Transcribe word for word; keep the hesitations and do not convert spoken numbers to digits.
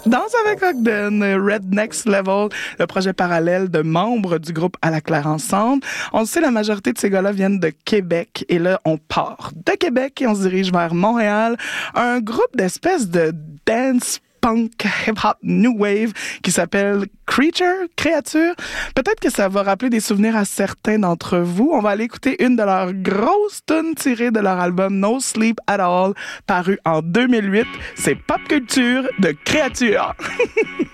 Danse avec Ogden, Red Next Level, le projet parallèle de membres du groupe À la Claire Ensemble. On le sait, la majorité de ces gars-là viennent de Québec. Et là, on part de Québec et on se dirige vers Montréal. Un groupe d'espèces de dance punk, hip-hop, new wave qui s'appelle Creature, Créature. Peut-être que ça va rappeler des souvenirs à certains d'entre vous. On va aller écouter une de leurs grosses tunes tirées de leur album No Sleep at All, paru en deux mille huit. C'est Pop Culture de Créature.